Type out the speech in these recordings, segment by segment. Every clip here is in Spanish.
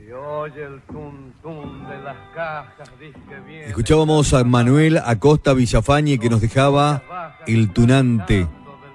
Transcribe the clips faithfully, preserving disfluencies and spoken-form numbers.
oye el tum tum de las cajas, disque viene. Escuchábamos a Manuel Acosta Villafañe, que nos dejaba El Tunante.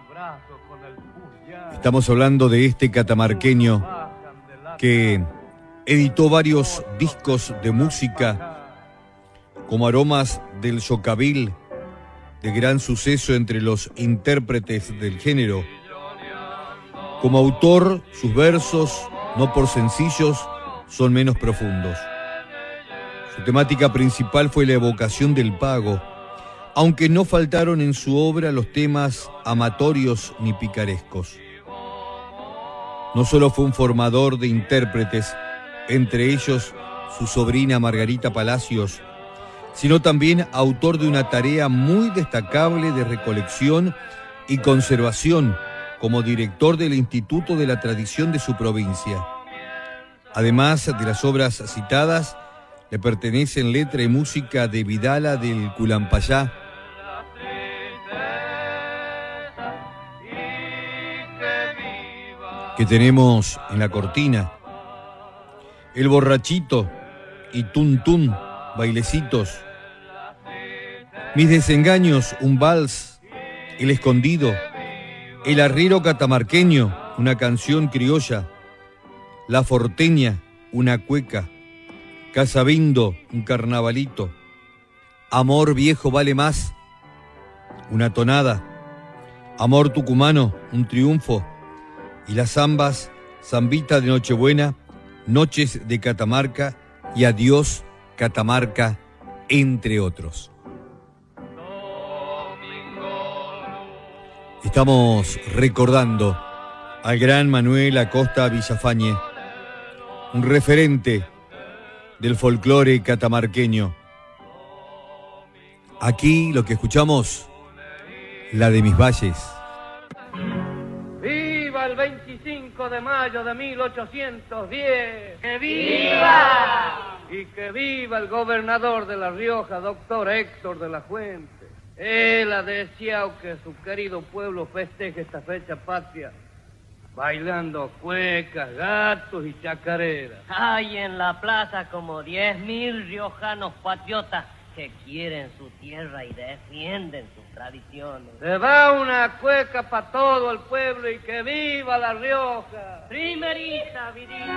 Estamos hablando de este catamarqueño que editó varios discos de música como Aromas del Yocabil, de gran suceso entre los intérpretes del género. Como autor, sus versos, no por sencillos, son menos profundos. Su temática principal fue la evocación del pago, aunque no faltaron en su obra los temas amatorios ni picarescos. No solo fue un formador de intérpretes, entre ellos su sobrina Margarita Palacios, sino también autor de una tarea muy destacable de recolección y conservación como director del Instituto de la Tradición de su provincia. Además de las obras citadas, le pertenecen letra y música de Vidala del Culampayá, que tenemos en la cortina, El Borrachito y Tun Tun, bailecitos, Mis Desengaños, un vals, El Escondido, El Arriero Catamarqueño, una canción criolla, La Forteña, una cueca, Casabindo, un carnavalito, Amor Viejo Vale Más, una tonada, Amor Tucumano, un triunfo, y las zambas, Zambita de Nochebuena, Noches de Catamarca y Adiós Catamarca, entre otros. Estamos recordando al gran Manuel Acosta Villafañe, un referente del folclore catamarqueño. Aquí lo que escuchamos, La de mis valles. ¡Viva el veinticinco de mayo de mil ochocientos diez! ¡Que viva! Y que viva el gobernador de La Rioja, doctor Héctor de la Fuente. Él ha deseado que su querido pueblo festeje esta fecha patria, bailando cuecas, gatos y chacareras. Hay en la plaza como diez mil riojanos patriotas que quieren su tierra y defienden sus tradiciones. Se va una cueca para todo el pueblo y que viva La Rioja. Primerita, vidita.